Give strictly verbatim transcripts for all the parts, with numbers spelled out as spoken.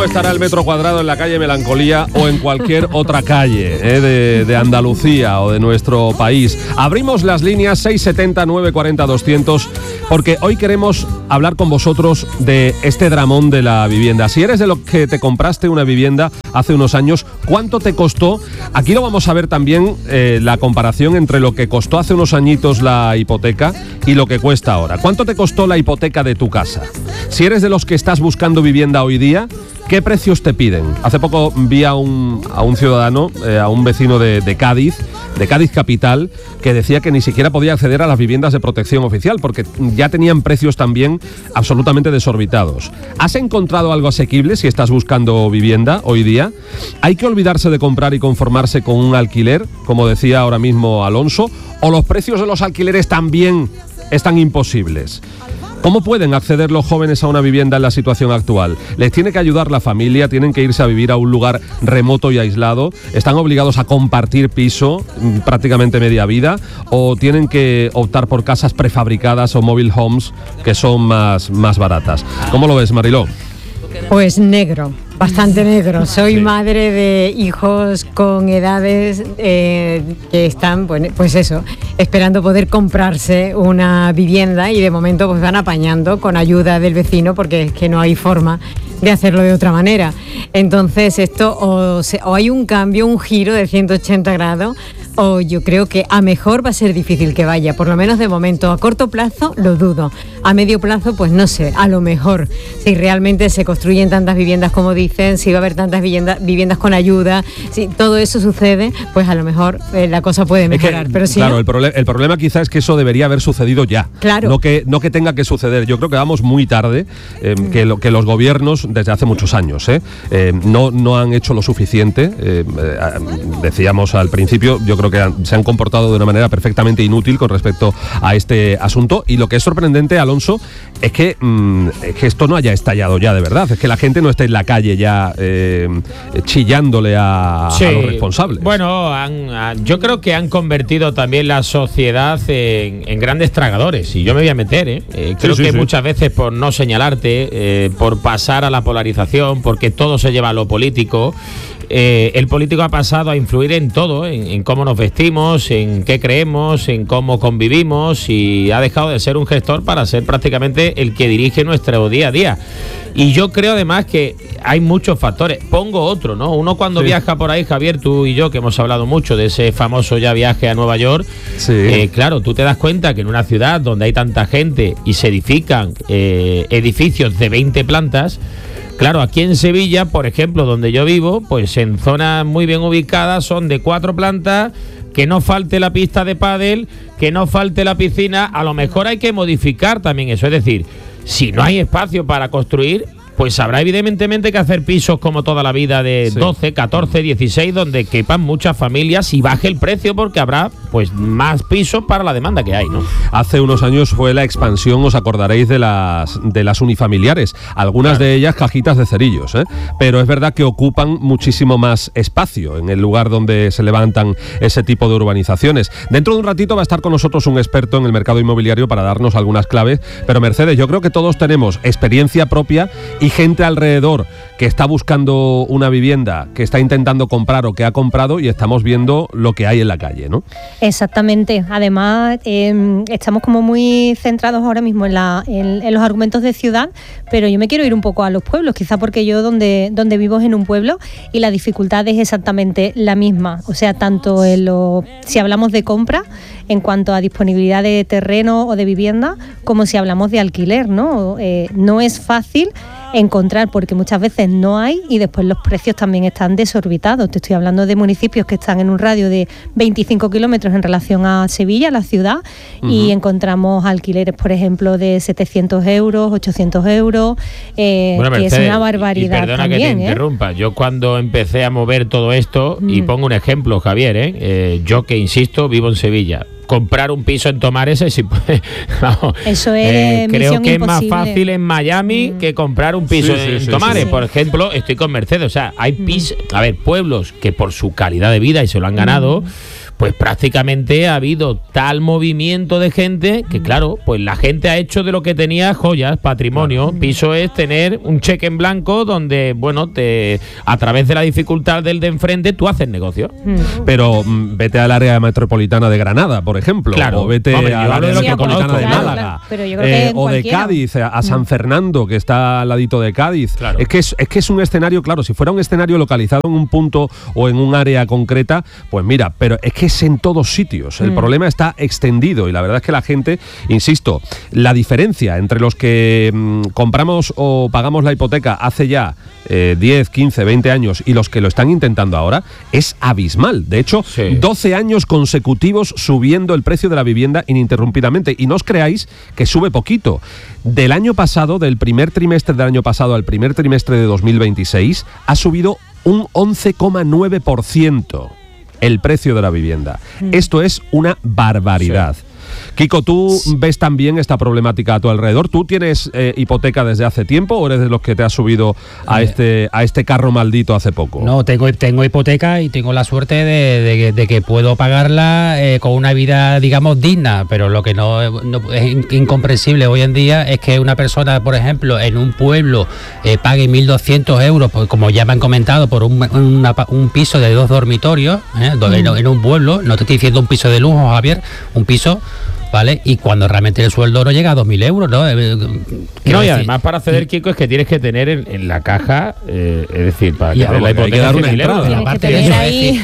estará el metro cuadrado en la calle Melancolía o en cualquier otra calle eh, de, de Andalucía o de nuestro país? Abrimos las líneas seis setenta, nueve cuarenta, doscientos porque hoy queremos hablar con vosotros de este dramón de la vivienda. Si eres de los que te compraste una vivienda hace unos años, ¿cuánto te costó? Aquí lo vamos a ver también, eh, la comparación entre lo que costó hace unos añitos la hipoteca y lo que cuesta ahora. ¿Cuánto te costó la hipoteca de tu casa? Si eres de los que estás buscando vivienda hoy día, ¿qué precios te piden? Hace poco vi a un, a un ciudadano, eh, a un vecino de, de Cádiz, de Cádiz capital, que decía que ni siquiera podía acceder a las viviendas de protección oficial porque ya tenían precios también absolutamente desorbitados. ¿Has encontrado algo asequible si estás buscando vivienda hoy día? ¿Hay que olvidarse de comprar y conformarse con un alquiler, como decía ahora mismo Alonso? ¿O los precios de los alquileres también están imposibles? ¿Cómo pueden acceder los jóvenes a una vivienda en la situación actual? ¿Les tiene que ayudar la familia? ¿Tienen que irse a vivir a un lugar remoto y aislado? ¿Están obligados a compartir piso prácticamente media vida? ¿O tienen que optar por casas prefabricadas o mobile homes que son más, más baratas? ¿Cómo lo ves, Mariló? Pues negro, bastante negro. Soy sí. madre de hijos con edades eh, que están, bueno, pues eso, esperando poder comprarse una vivienda y de momento pues van apañando con ayuda del vecino porque es que no hay forma de hacerlo de otra manera. Entonces esto o, se, o hay un cambio, un giro de ciento ochenta grados, o yo creo que a mejor va a ser difícil que vaya, por lo menos de momento. A corto plazo lo dudo, a medio plazo pues no sé, a lo mejor, si realmente se construyen tantas viviendas como dicen, si va a haber tantas viviendas, viviendas con ayuda, si todo eso sucede, pues a lo mejor eh, la cosa puede mejorar. Es que, pero si claro, no, el, prole- el problema quizá es que eso debería haber sucedido ya, claro. no, que, no que tenga que suceder. Yo creo que vamos muy tarde, eh, mm. que, lo, que los gobiernos desde hace muchos años eh, eh, no, no han hecho lo suficiente. eh, eh, decíamos al principio, yo creo que han, se han comportado de una manera perfectamente inútil con respecto a este asunto, y lo que es sorprendente, Alonso, es que, mmm, es que esto no haya estallado ya de verdad, es que la gente no esté en la calle ya eh, chillándole a, sí. a los responsables. Bueno, han, han, yo creo que han convertido también la sociedad en, en grandes tragadores, y yo me voy a meter, ¿eh? Eh, creo sí, sí, que sí. muchas veces por no señalarte, eh, por pasar a la polarización, porque todo se lleva a lo político. Eh, el político ha pasado a influir en todo, en, en cómo nos vestimos, en qué creemos, en cómo convivimos, y ha dejado de ser un gestor para ser prácticamente el que dirige nuestro día a día. Y yo creo además que hay muchos factores. Pongo otro, ¿no? Uno cuando sí. viaja por ahí, Javier, tú y yo, que hemos hablado mucho de ese famoso ya viaje a Nueva York, sí. eh, claro, tú te das cuenta que en una ciudad donde hay tanta gente y se edifican eh, edificios de veinte plantas, claro, aquí en Sevilla, por ejemplo, donde yo vivo, pues en zonas muy bien ubicadas son de cuatro plantas, que no falte la pista de pádel, que no falte la piscina. A lo mejor hay que modificar también eso, es decir, si no hay espacio para construir, pues habrá evidentemente que hacer pisos como toda la vida de sí. doce, catorce, dieciséis, donde quepan muchas familias y baje el precio, porque habrá pues más pisos para la demanda que hay, ¿no? Hace unos años fue la expansión, os acordaréis, de las de las unifamiliares, algunas claro. de ellas cajitas de cerillos, ¿eh? Pero es verdad que ocupan muchísimo más espacio en el lugar donde se levantan ese tipo de urbanizaciones. Dentro de un ratito va a estar con nosotros un experto en el mercado inmobiliario para darnos algunas claves, pero Mercedes, yo creo que todos tenemos experiencia propia y gente alrededor que está buscando una vivienda, que está intentando comprar o que ha comprado, y estamos viendo lo que hay en la calle, ¿no? Exactamente. Además, eh, estamos como muy centrados ahora mismo en, la, en, en los argumentos de ciudad, pero yo me quiero ir un poco a los pueblos, quizá porque yo donde, donde vivo es en un pueblo y la dificultad es exactamente la misma. O sea, tanto en lo, si hablamos de compra, en cuanto a disponibilidad de terreno o de vivienda, como si hablamos de alquiler, ¿no? Eh, no es fácil encontrar, porque muchas veces no hay, y después los precios también están desorbitados. Te estoy hablando de municipios que están en un radio de veinticinco kilómetros en relación a Sevilla, la ciudad, uh-huh. y encontramos alquileres, por ejemplo, de setecientos euros, ochocientos euros, eh, bueno, que Mercedes, es una barbaridad. Y perdona también, que te interrumpa, ¿eh? Yo cuando empecé a mover todo esto, mm. y pongo un ejemplo, Javier, ¿eh? Eh, yo que insisto, vivo en Sevilla. Comprar un piso en Tomares, si puede, vamos, eso es eh, creo que imposible. Es más fácil en Miami mm. que comprar un piso sí, sí, en sí, Tomares, sí. por ejemplo. Estoy con Mercedes, o sea, hay pisos, a ver, pueblos que por su calidad de vida y se lo han ganado, mm. pues prácticamente ha habido tal movimiento de gente que, claro, pues la gente ha hecho de lo que tenía joyas, patrimonio. Piso es tener un cheque en blanco donde, bueno, te a través de la dificultad del de enfrente tú haces negocio. Pero mm, vete al área metropolitana de Granada, por ejemplo, claro. o vete Hombre, al área metropolitana de claro, Málaga, claro. Pero yo creo que eh, en o de cualquiera. Cádiz, a, a San Fernando, que está al ladito de Cádiz. Claro. Es que es, es que es un escenario, claro, si fuera un escenario localizado en un punto o en un área concreta, pues mira, pero es que es en todos sitios. El mm. problema está extendido y la verdad es que la gente, insisto, la diferencia entre los que mmm, compramos o pagamos la hipoteca hace ya eh, diez, quince, veinte años y los que lo están intentando ahora es abismal. De hecho, sí. doce años consecutivos subiendo el precio de la vivienda ininterrumpidamente. Y no os creáis que sube poquito. Del año pasado, del primer trimestre del año pasado al primer trimestre de dos mil veintiséis, ha subido un once coma nueve por ciento el precio de la vivienda. Mm. Esto es una barbaridad. Sí. Kiko, ¿tú sí. ves también esta problemática a tu alrededor? ¿Tú tienes eh, hipoteca desde hace tiempo o eres de los que te has subido a, eh, este, a este carro maldito hace poco? No, tengo, tengo hipoteca y tengo la suerte de, de, de que puedo pagarla eh, con una vida, digamos, digna, pero lo que no, no es incomprensible hoy en día es que una persona, por ejemplo, en un pueblo eh, pague mil doscientos euros, pues, como ya me han comentado, por un, una, un piso de dos dormitorios, eh, mm. en, en un pueblo, no te estoy diciendo un piso de lujo, Javier, un piso... ¿Vale? Y cuando realmente el sueldo no llega a dos mil euros, ¿no? No, y además para acceder, Kiko, es que tienes que tener en, en la caja, eh, es decir, para que la hipoteca hay que dar una entrada. La parte de eso ahí.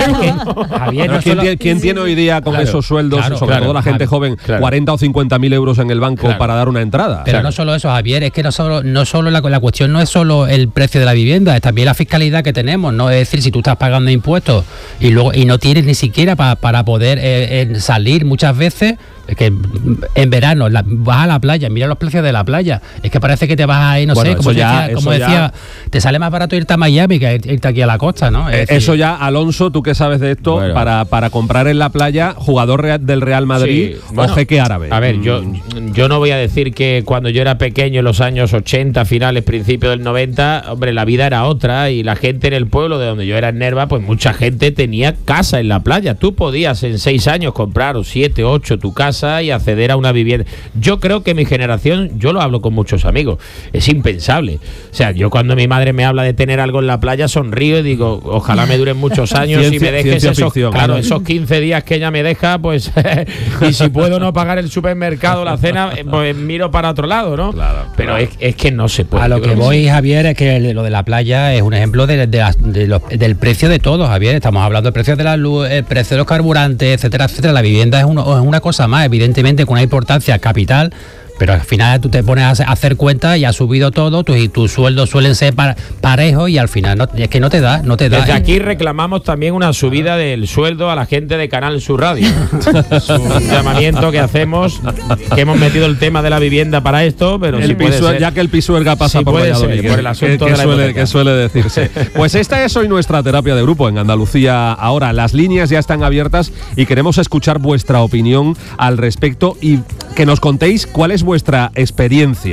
Javier, no ¿quién, solo, ¿quién tiene hoy día con claro, esos sueldos, claro, sobre claro, todo la gente Javier, joven, claro. cuarenta o cincuenta mil euros en el banco claro. para dar una entrada? Pero claro. no solo eso, Javier, es que no solo, no solo la, la cuestión no es solo el precio de la vivienda, es también la fiscalidad que tenemos, ¿no? Es decir, si tú estás pagando impuestos y luego y no tienes ni siquiera pa, para poder eh, eh, salir muchas veces. Es que en verano la, vas a la playa, mira los precios de la playa, es que parece que te vas ahí, no bueno, sé, como ya, decía, como decía te sale más barato irte a Miami que irte aquí a la costa, ¿no? Es eso decir, ya, Alonso, tú que sabes de esto, bueno. para, para comprar en la playa, jugador real, del Real Madrid sí, bueno, o jeque árabe. A ver, mm. yo, yo no voy a decir que cuando yo era pequeño en los años ochenta, finales, principios del noventa, hombre, la vida era otra y la gente en el pueblo de donde yo era en Nerva, pues mucha gente tenía casa en la playa. Tú podías en seis años comprar o siete, ocho tu casa y acceder a una vivienda. Yo creo que mi generación, yo lo hablo con muchos amigos, es impensable. O sea, yo cuando mi madre me habla de tener algo en la playa sonrío y digo, ojalá me duren muchos años ciencia, y me dejes esos, ficción, claro, claro, esos quince días que ella me deja, pues y si puedo no pagar el supermercado, la cena, pues miro para otro lado, ¿no? Claro, Pero claro. Es, es que no se puede. A lo que voy, sí. Javier, es que lo de la playa es un ejemplo de, de, de los, del precio de todo, Javier. Estamos hablando del precio de la luz, el precio de los carburantes, etcétera, etcétera. La vivienda es, uno, es una cosa más, evidentemente con una importancia capital, pero al final tú te pones a hacer cuenta y has subido todo, tus tu sueldos suelen ser par, parejos y al final no, es que no te da, no te da. Desde aquí reclamamos también una subida del sueldo a la gente de Canal Sur Radio. Es un llamamiento que hacemos, que hemos metido el tema de la vivienda para esto, pero el si puede Pisuer, ser, ya que el Pisuerga pasa sí por Valladolid, ser, por el asunto que, de la suele, que suele decirse. Pues esta es hoy nuestra terapia de grupo en Andalucía Ahora. Las líneas ya están abiertas y queremos escuchar vuestra opinión al respecto y que nos contéis cuál es vuestra experiencia.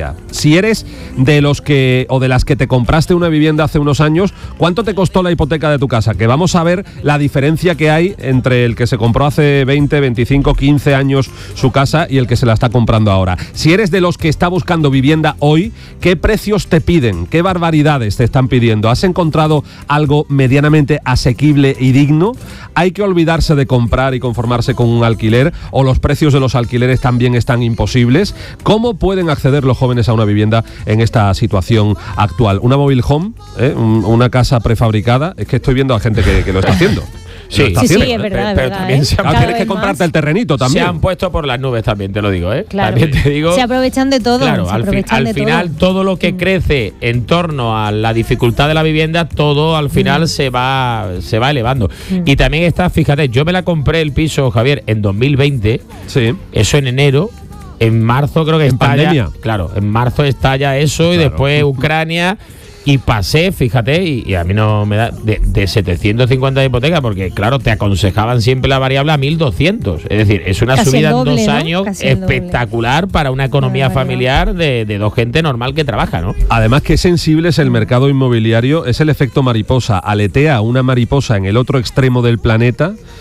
Si eres de los que o de las que te compraste una vivienda hace unos años, ¿cuánto te costó la hipoteca de tu casa? Que vamos a ver la diferencia que hay entre el que se compró hace veinte, veinticinco, quince años su casa y el que se la está comprando ahora. Si eres de los que está buscando vivienda hoy, ¿qué precios te piden? ¿Qué barbaridades te están pidiendo? ¿Has encontrado algo medianamente asequible y digno? ¿Hay que olvidarse de comprar y conformarse con un alquiler? ¿O los precios de los alquileres también están imposibles? ¿Cómo pueden acceder los jóvenes a una vivienda en esta situación actual? Una mobile home, ¿eh? una casa prefabricada. Es que estoy viendo a gente que, que lo está haciendo. Sí, sí, sí, es verdad, es pero verdad, también ¿eh? se han, claro, tienes que comprarte más el terrenito también. Se han puesto por las nubes también, te lo digo, ¿eh? Claro. También te digo, se aprovechan de todo. Claro, se al, fi al de final todo. todo lo que mm. crece en torno a la dificultad de la vivienda, todo al final mm. se va se va elevando. Mm. Y también está, fíjate, yo me la compré el piso, Javier, en dos mil veinte. Sí. Eso en enero. En marzo creo que en estalla. Pandemia. Claro, en marzo estalla eso claro. Y después Ucrania. Y pasé, fíjate, y, y a mí no me da de, de setecientos cincuenta de hipoteca, porque claro, te aconsejaban siempre la variable a mil doscientos. Es decir, es una Casi subida doble, en dos ¿no? años Casi espectacular para una economía vale, familiar vale. De, de dos gente normal que trabaja, ¿no? Además, qué sensible es el mercado inmobiliario, es el efecto mariposa. Aletea una mariposa en el otro extremo del planeta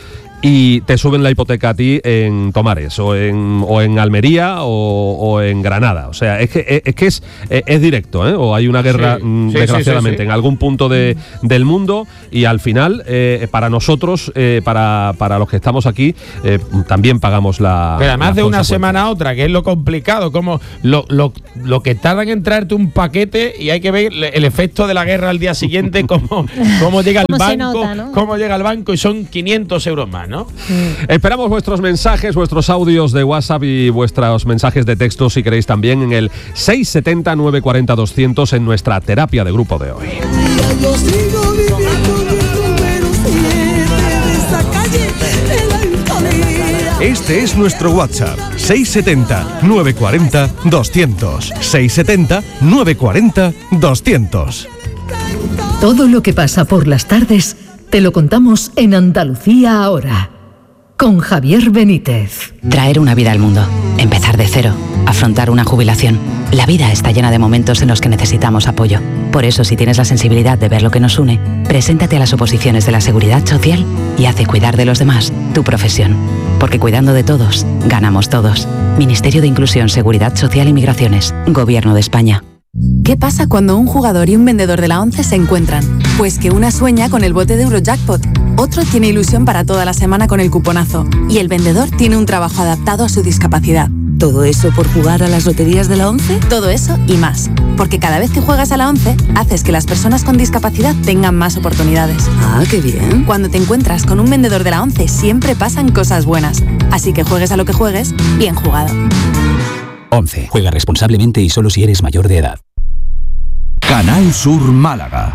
y te suben la hipoteca a ti en Tomares o en, o en Almería o, o en Granada. O sea, es que es, que es, es directo, ¿eh? O hay una guerra, sí, mm, sí, desgraciadamente, sí, sí, sí. en algún punto de, del mundo y al final, eh, para nosotros, eh, para, para los que estamos aquí, eh, también pagamos la... Pero además de una semana a otra, que es lo complicado, como lo, lo, lo que tardan en traerte un paquete y hay que ver el efecto de la guerra al día siguiente, cómo, cómo llega el banco, nota, ¿no? cómo llega el banco y son quinientos euros más, ¿no? Mm. Esperamos vuestros mensajes, vuestros audios de WhatsApp y vuestros mensajes de texto, si queréis, también en el seis setenta, nueve cuarenta, doscientos en nuestra terapia de grupo de hoy. Este es nuestro WhatsApp, seis setenta, nueve cuarenta, doscientos. seis setenta, nueve cuarenta, doscientos. Todo lo que pasa por las tardes te lo contamos en Andalucía Ahora, con Javier Benítez. Traer una vida al mundo, empezar de cero, afrontar una jubilación. La vida está llena de momentos en los que necesitamos apoyo. Por eso, si tienes la sensibilidad de ver lo que nos une, preséntate a las oposiciones de la Seguridad Social y haz de cuidar de los demás tu profesión. Porque cuidando de todos, ganamos todos. Ministerio de Inclusión, Seguridad Social y Migraciones. Gobierno de España. ¿Qué pasa cuando un jugador y un vendedor de la ONCE se encuentran? Pues que una sueña con el bote de Eurojackpot, otro tiene ilusión para toda la semana con el cuponazo y el vendedor tiene un trabajo adaptado a su discapacidad. ¿Todo eso por jugar a las loterías de la ONCE? Todo eso y más. Porque cada vez que juegas a la ONCE, haces que las personas con discapacidad tengan más oportunidades. Ah, qué bien. Cuando te encuentras con un vendedor de la ONCE, siempre pasan cosas buenas. Así que juegues a lo que juegues, bien jugado. ONCE. Juega responsablemente y solo si eres mayor de edad. Canal Sur Málaga.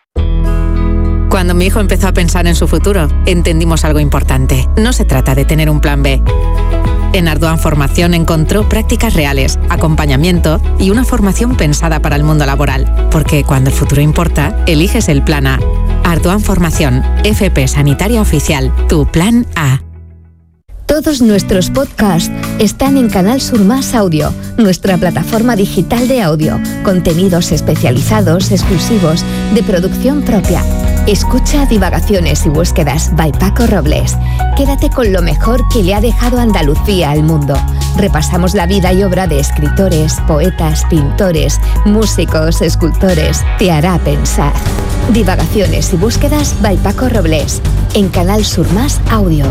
Cuando mi hijo empezó a pensar en su futuro, entendimos algo importante. No se trata de tener un plan be. En Ardoan Formación encontró prácticas reales, acompañamiento y una formación pensada para el mundo laboral. Porque cuando el futuro importa, eliges el plan A. Ardoan Formación, F P Sanitaria Oficial, tu plan A. Todos nuestros podcasts están en Canal Sur Más Audio, nuestra plataforma digital de audio, contenidos especializados, exclusivos, de producción propia. Escucha Divagaciones y Búsquedas by Paco Robles. Quédate con lo mejor que le ha dejado Andalucía al mundo. Repasamos la vida y obra de escritores, poetas, pintores, músicos, escultores. Te hará pensar. Divagaciones y Búsquedas by Paco Robles, en Canal Sur Más Audio.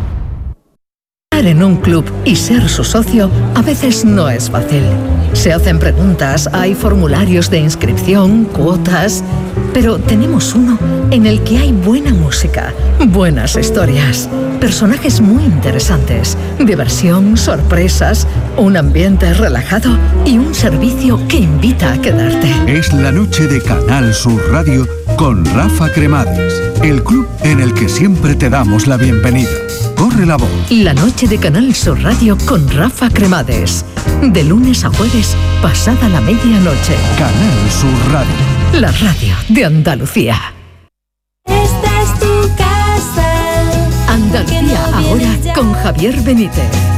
En un club y ser su socio a veces no es fácil. Se hacen preguntas, hay formularios de inscripción, cuotas, pero tenemos uno en el que hay buena música, buenas historias, personajes muy interesantes, diversión, sorpresas, un ambiente relajado y un servicio que invita a quedarte. Es la noche de Canal Sur Radio con Rafa Cremades, el club en el que siempre te damos la bienvenida. Corre la voz. La noche de Canal Sur Radio con Rafa Cremades. De lunes a jueves, pasada la medianoche. Canal Sur Radio. La radio de Andalucía. Esta es tu casa. Andalucía Ahora con Javier Benítez.